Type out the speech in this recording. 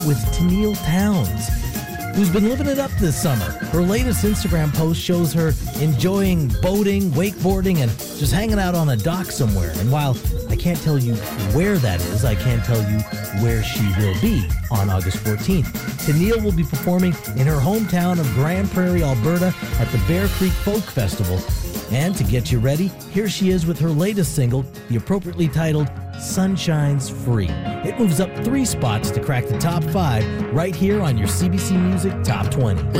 with Tennille Townes, who's been living it up this summer. Her latest Instagram post shows her enjoying boating, wakeboarding, and just hanging out on a dock somewhere. And while I can't tell you where that is, I can tell you where she will be on August 14th. Tennille will be performing in her hometown of Grand Prairie, Alberta at the Bear Creek Folk Festival. And to get you ready, here she is with her latest single, the appropriately titled Sunshine's Free. It moves up 3 spots to crack the top 5 right here on your CBC Music Top 20.